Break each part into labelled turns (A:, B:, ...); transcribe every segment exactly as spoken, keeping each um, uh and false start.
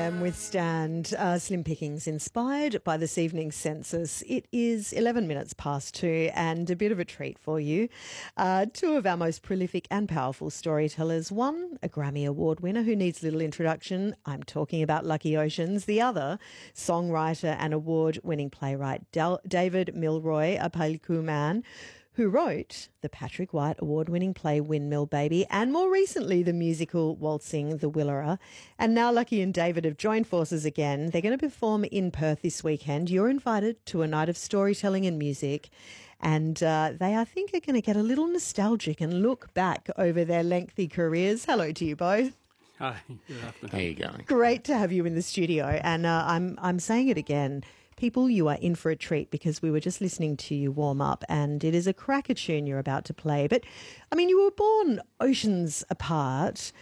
A: a.m. with Stand, uh, Slim Pickings, inspired by this evening's census. It is eleven minutes past two and a bit of a treat for you. Uh, two of our most prolific and powerful storytellers. One, a Grammy Award winner who needs little introduction. I'm talking about Lucky Oceans. The other, songwriter and award-winning playwright Dal- David Milroy, a Paliku man, who wrote the Patrick White award-winning play Windmill Baby and more recently the musical Waltzing the Willerer. And now Lucky and David have joined forces again. They're going to perform in Perth this weekend. You're invited to a night of storytelling and music, and uh, they, I think, are going to get a little nostalgic and look back over their lengthy careers. Hello to you both.
B: Hi, good afternoon.
C: How you going?
A: Great to have you in the studio. And uh, I'm I'm saying it again. People, you are in for a treat because we were just listening to you warm up and it is a cracker tune you're about to play. But, I mean, you were born oceans apart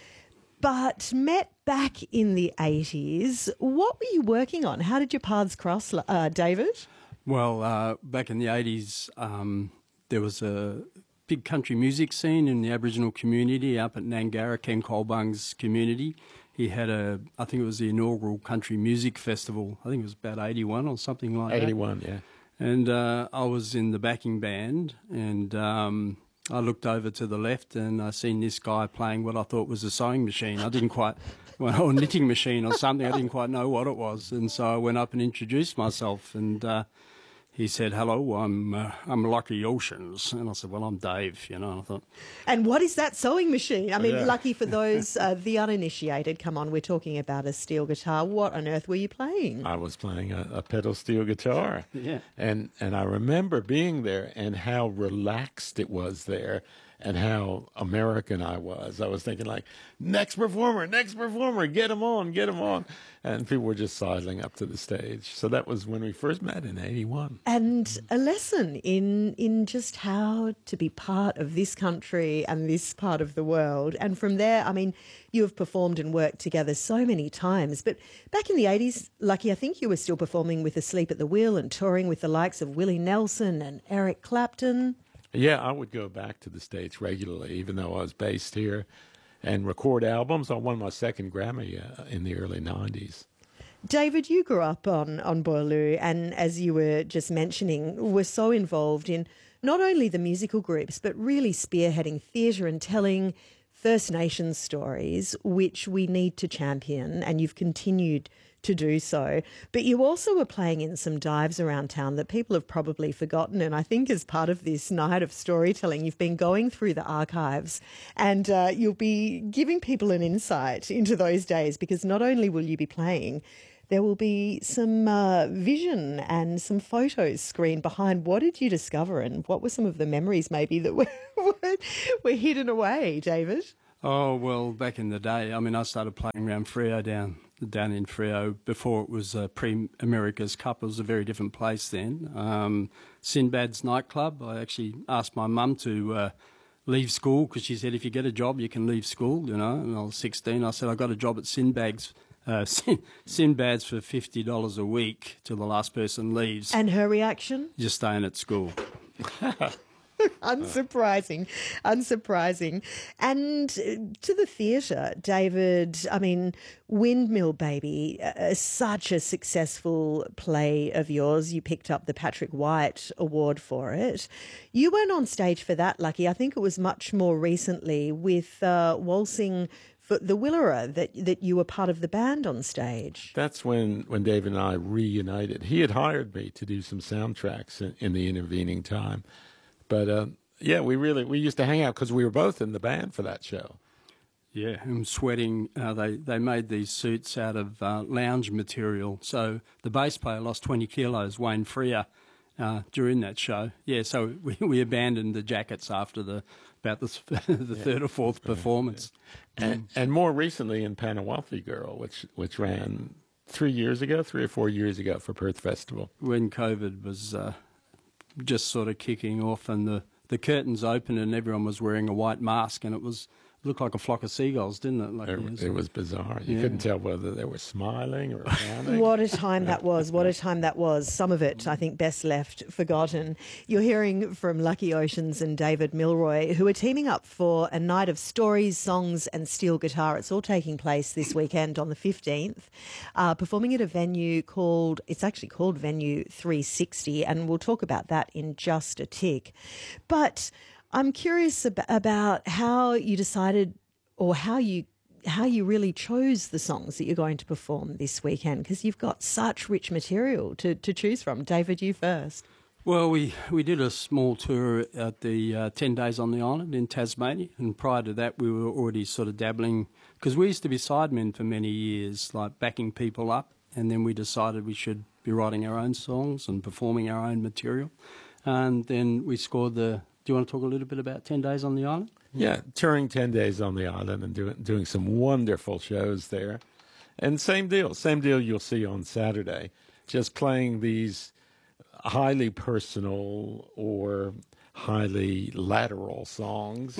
A: but met back in the eighties. What were you working on? How did your paths cross, uh, David?
B: Well, uh, back in the eighties, um, there was a big country music scene in the Aboriginal community up at Nangara, Ken Colbung's community. He had a, I think it was the inaugural country music festival. I think it was about eighty-one or something like that.
C: eighty-one, yeah.
B: And uh, I was in the backing band, and um, I looked over to the left, and I seen this guy playing what I thought was a sewing machine. I didn't quite, well, or knitting machine or something. I didn't quite know what it was, and so I went up and introduced myself, and uh, he said, "Hello, I'm uh, I'm Lucky Oceans," and I said, "Well, I'm Dave," you know. I thought,
A: and what is that sewing machine? I mean,
B: yeah.
A: Lucky for those uh, the uninitiated. Come on, we're talking about a steel guitar. What on earth were you playing?
C: I was playing a, a pedal steel guitar.
B: Yeah.
C: And and I remember being there and how relaxed it was there and how American I was. I was thinking like, next performer, next performer, get him on, get him on. And people were just sidling up to the stage. So that was when we first met in eighty-one.
A: And a lesson in in just how to be part of this country and this part of the world. And from there, I mean, you have performed and worked together so many times. But back in the eighties, Lucky, I think you were still performing with Asleep at the Wheel and touring with the likes of Willie Nelson and Eric Clapton.
C: Yeah, I would go back to the States regularly, even though I was based here, and record albums. I won my second Grammy uh, in the early nineties.
A: David, you grew up on, on Boorloo and, as you were just mentioning, were so involved in not only the musical groups, but really spearheading theatre and telling First Nations stories, which we need to champion, and you've continued to do so. But you also were playing in some dives around town that people have probably forgotten, and I think as part of this night of storytelling, you've been going through the archives and uh, you'll be giving people an insight into those days, because not only will you be playing, there will be some uh, vision and some photos screened behind. What did you discover and what were some of the memories maybe that were, were, were hidden away, David?
B: oh, well, back in the day, I mean, I started playing around Freo down down in Freo before it was uh, pre-America's Cup. It was a very different place then. Um, Sinbad's nightclub. I actually asked my mum to uh, leave school because she said, if you get a job, you can leave school, you know. And I was sixteen. I said, I got a job at Sinbad's, uh, Sin- Sinbad's for fifty dollars a week till the last person leaves.
A: And her reaction?
B: Just staying at school.
A: Unsurprising, unsurprising. And to the theatre, David, I mean, Windmill Baby, uh, such a successful play of yours. You picked up the Patrick White Award for it. You weren't on stage for that, Lucky. I think it was much more recently with uh, Waltzing for the Willerer that that you were part of the band on stage.
C: That's when, when Dave and I reunited. He had hired me to do some soundtracks in, in the intervening time. But, uh, yeah, we really, we used to hang out because we were both in the band for that show.
B: Yeah, I'm sweating. Uh, they, they made these suits out of uh, lounge material. So the bass player lost twenty kilos, Wayne Freer, uh, during that show. Yeah, so we, we abandoned the jackets after the about the, the yeah. third or fourth performance.
C: Yeah. And, and more recently in Panawalthi Girl, which, which ran three years ago, three or four years ago for Perth Festival.
B: When COVID was uh, just sort of kicking off and the, the curtains opened and everyone was wearing a white mask, and it was looked like a flock of seagulls, didn't it? Like
C: It, it was bizarre. You
B: Yeah.
C: couldn't tell whether they were smiling or frowning.
A: What a time that was. What a time that was. Some of it, I think, best left forgotten. You're hearing from Lucky Oceans and David Milroy, who are teaming up for a night of stories, songs and steel guitar. It's all taking place this weekend on the fifteenth, uh, performing at a venue called, it's actually called Venue three sixty, and we'll talk about that in just a tick. But I'm curious ab- about how you decided or how you how you really chose the songs that you're going to perform this weekend, because you've got such rich material to, to choose from. David, you first.
B: Well, we, we did a small tour at the uh, ten Days on the Island in Tasmania, and prior to that we were already sort of dabbling, because we used to be sidemen for many years, like backing people up, and then we decided we should be writing our own songs and performing our own material. And then we scored the... Do you want to talk a little bit about ten Days on the Island?
C: Yeah, touring ten days on the island and doing doing some wonderful shows there. And same deal, same deal you'll see on Saturday. Just playing these highly personal or highly lateral songs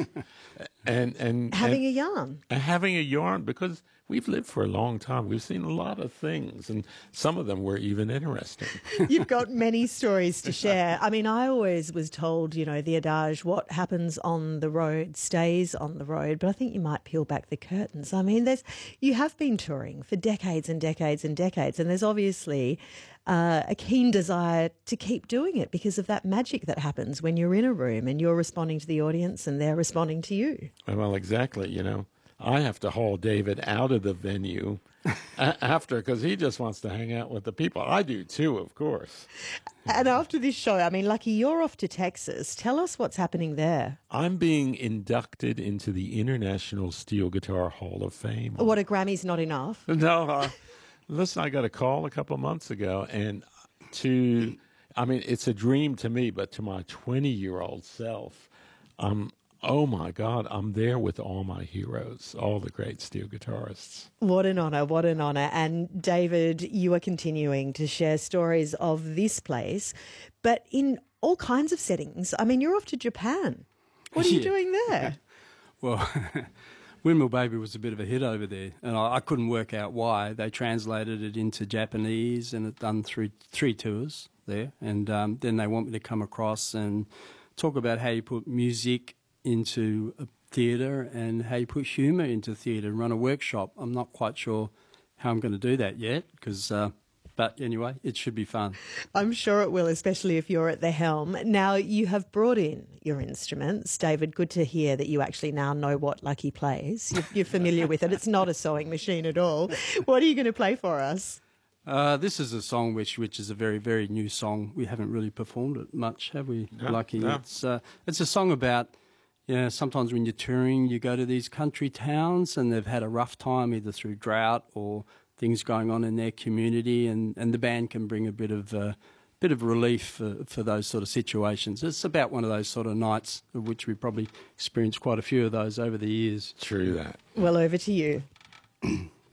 C: and and
A: Having
C: and,
A: a yarn.
C: and having a yarn, because we've lived for a long time. We've seen a lot of things, and some of them were even interesting.
A: You've got many stories to share. I mean, I always was told, you know, the adage, what happens on the road stays on the road. But I think you might peel back the curtains. I mean, there's you have been touring for decades and decades and decades, and there's obviously uh, a keen desire to keep doing it because of that magic that happens when you're in a room and you're responding to the audience and they're responding to you.
C: Well, exactly, you know. I have to haul David out of the venue a- after, because he just wants to hang out with the people. I do too, of course.
A: And after this show, I mean, Lucky, you're off to Texas. Tell us what's happening there.
C: I'm being inducted into the International Steel Guitar Hall of Fame.
A: What, a Grammy's not enough?
C: No, uh, listen, I got a call a couple months ago, and to, I mean, it's a dream to me, but to my twenty-year-old self, um, oh my God, I'm there with all my heroes, all the great steel guitarists.
A: What an honour, what an honour. And David, you are continuing to share stories of this place, but in all kinds of settings. I mean, you're off to Japan. What are you
B: Yeah.
A: doing there?
B: Well, Windmill Baby was a bit of a hit over there, and I, I couldn't work out why. They translated it into Japanese, and it done through three tours there. And um, then they want me to come across and talk about how you put music into a theatre and how you put humour into theatre and run a workshop. I'm not quite sure how I'm going to do that yet, because... Uh, But anyway, it should be fun.
A: I'm sure it will, especially if you're at the helm. Now, you have brought in your instruments. David, good to hear that you actually now know what Lucky plays. You're, you're familiar with it. It's not a sewing machine at all. What are you going to play for us?
B: Uh, this is a song which which is a very, very new song. We haven't really performed it much, have we,
C: No,
B: Lucky?
C: no.
B: It's, uh, it's a song about, you know, sometimes when you're touring, you go to these country towns and they've had a rough time either through drought or things going on in their community, and, and the band can bring a bit of uh, bit of relief for, for those sort of situations. It's about one of those sort of nights, of which we probably experienced quite a few of those over the years.
C: True that.
A: Well, over to you.